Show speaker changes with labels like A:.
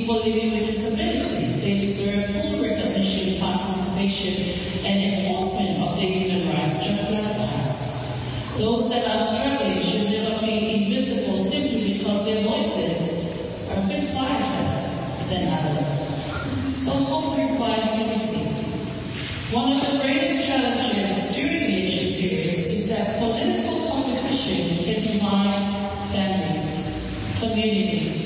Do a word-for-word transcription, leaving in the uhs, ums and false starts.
A: People living with disabilities, they deserve full recognition, participation, and enforcement of their human rights, just like us. Those that are struggling should never be invisible simply because their voices are a bit quieter than others. So hope requires unity. One of the greatest challenges during the Asian periods is that political competition can divide families, communities,